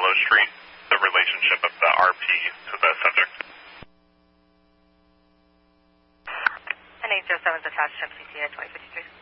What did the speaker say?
Willow Street, the relationship of the RP to the subject. An 807 is attached to MCT at 2053.